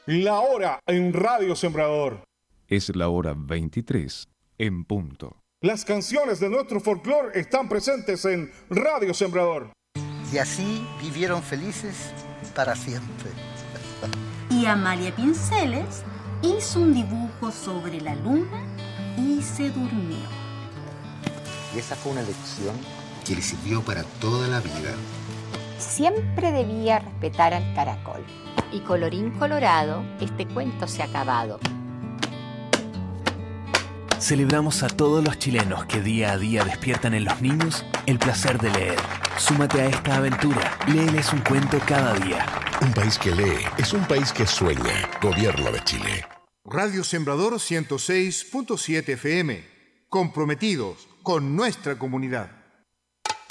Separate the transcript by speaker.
Speaker 1: La hora en Radio Sembrador.
Speaker 2: Es la hora 23 en punto.
Speaker 1: Las canciones de nuestro folclore están presentes en Radio Sembrador.
Speaker 3: Y así vivieron felices para siempre.
Speaker 4: Y Amalia Pinceles hizo un dibujo sobre la luna y se durmió.
Speaker 5: Y esa fue una lección que le sirvió para toda la vida.
Speaker 6: Siempre debía respetar al caracol. Y colorín colorado, este cuento se ha acabado.
Speaker 7: Celebramos a todos los chilenos que día a día despiertan en los niños el placer de leer. Súmate a esta aventura. Léeles un cuento cada día.
Speaker 8: Un país que lee es un país que sueña. Gobierno de Chile.
Speaker 9: Radio Sembrador 106.7 FM. Comprometidos con nuestra comunidad.